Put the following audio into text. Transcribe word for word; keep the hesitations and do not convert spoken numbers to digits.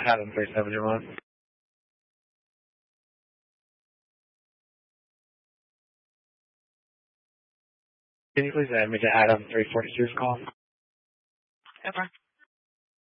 Adam three seven one. Can you please add me to Adam three forty-two's call? Over.